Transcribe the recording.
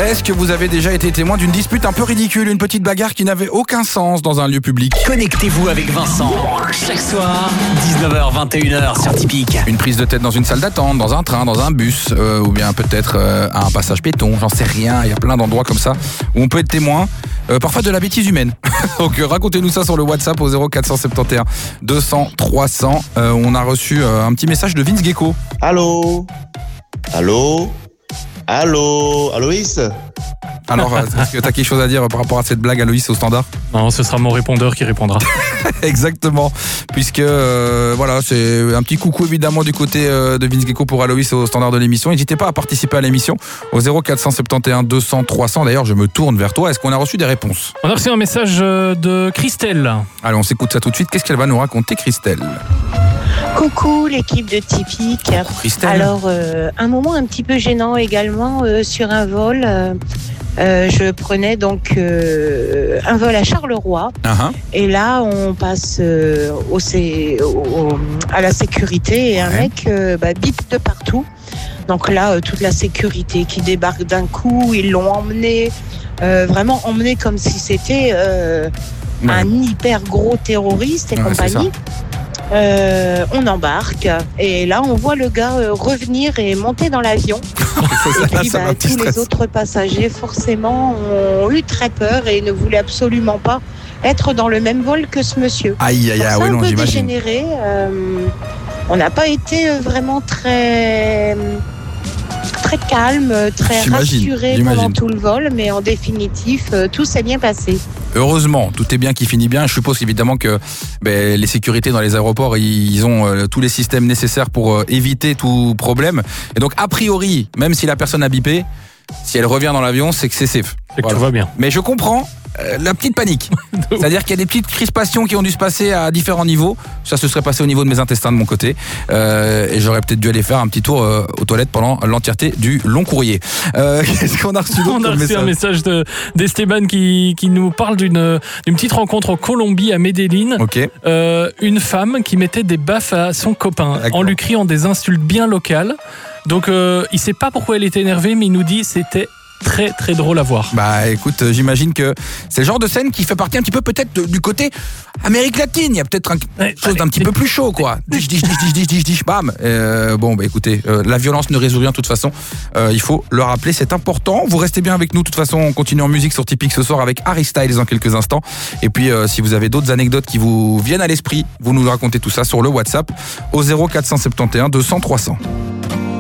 Est-ce que vous avez déjà été témoin d'une dispute un peu ridicule, une petite bagarre qui n'avait aucun sens dans un lieu public? Connectez-vous avec Vincent. Chaque soir, 19h, 21h sur Typique. Une prise de tête dans une salle d'attente, dans un train, dans un bus, ou bien peut-être à un passage piéton, j'en sais rien. Il y a plein d'endroits comme ça où on peut être témoin, parfois de la bêtise humaine. Donc racontez-nous ça sur le WhatsApp au 0471 200 300. On a reçu un petit message de Vince Gecko. Allô? Allô? Allô? Aloïs? Alors, est-ce que tu as quelque chose à dire par rapport à cette blague, Aloïs, au standard? Non, ce sera mon répondeur qui répondra. Exactement, puisque voilà, c'est un petit coucou évidemment du côté de Vince Gecko pour Aloïs au standard de l'émission. N'hésitez pas à participer à l'émission au 0471 200 300. D'ailleurs, je me tourne vers toi. Est-ce qu'on a reçu des réponses? On a reçu un message de Christelle. Allez, on s'écoute ça tout de suite. Qu'est-ce qu'elle va nous raconter, Christelle? Coucou l'équipe de Typique. Christelle. Alors, un moment un petit peu gênant également sur un vol. Je prenais donc un vol à Charleroi. Et là, on passe à la sécurité et un mec bip de partout. Donc là, toute la sécurité qui débarque d'un coup, ils l'ont emmené, vraiment emmené comme si c'était un hyper gros terroriste et compagnie. On embarque et là on voit le gars revenir et monter dans l'avion. Et puis tous les autres passagers forcément ont eu très peur et ne voulaient absolument pas être dans le même vol que ce monsieur. Aïe aïe aïe, oui, non, j'imagine. Dégénéré. On n'a pas été vraiment très calme, très rassuré pendant tout le vol, mais en définitive, tout s'est bien passé. Heureusement, tout est bien qui finit bien. Je suppose évidemment que les sécurités dans les aéroports, ils ont tous les systèmes nécessaires pour éviter tout problème. Et donc, a priori, même si la personne a bipé, si elle revient dans l'avion, c'est que c'est safe. C'est que tout va bien. Mais je comprends la petite panique. C'est-à-dire qu'il y a des petites crispations qui ont dû se passer à différents niveaux. Ça se serait passé au niveau de mes intestins de mon côté. Et j'aurais peut-être dû aller faire un petit tour aux toilettes pendant l'entièreté du long courrier. Qu'est-ce qu'on a reçu d'autre? On a reçu un message d'Esteban qui nous parle d'une petite rencontre en Colombie à Medellín. Okay. Une femme qui mettait des baffes à son copain en lui criant des insultes bien locales. Donc il sait pas pourquoi elle était énervée, mais il nous dit c'était très très drôle à voir. Bah écoute, j'imagine que c'est le genre de scène qui fait partie un petit peu peut-être du côté Amérique latine. Il y a peut-être quelque chose d'un petit peu plus chaud, quoi. Dish, bam. Bon, bah écoutez, la violence ne résout rien de toute façon. Il faut le rappeler, c'est important. Vous restez bien avec nous. De toute façon, on continue en musique sur Typique ce soir avec Harry Styles dans quelques instants. Et puis, si vous avez d'autres anecdotes qui vous viennent à l'esprit, vous nous racontez tout ça sur le WhatsApp au 0471 200 300.